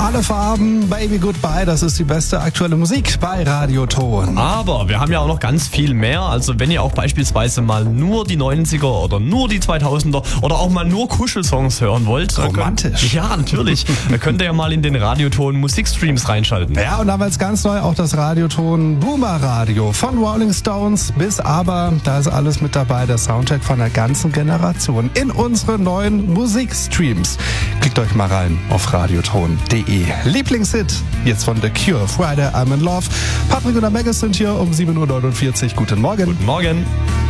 Alle Farben, Baby Goodbye, das ist die beste aktuelle Musik bei Radioton. Aber wir haben ja auch noch ganz viel mehr. Also wenn ihr auch beispielsweise mal nur die 90er oder nur die 2000er oder auch mal nur Kuschelsongs hören wollt. Romantisch. Ja, natürlich. Da könnt ihr ja mal in den Radioton Musikstreams reinschalten. Ja, und da war jetzt ganz neu auch das Radioton Boomer Radio. Von Rolling Stones bis Aber, da ist alles mit dabei. Der Soundtrack von der ganzen Generation in unsere neuen Musikstreams. Klickt euch mal rein auf radioton.de. Lieblingshit jetzt von The Cure, Friday I'm in Love. Patrick und der Megas sind hier um 7.49 Uhr. Guten Morgen. Guten Morgen.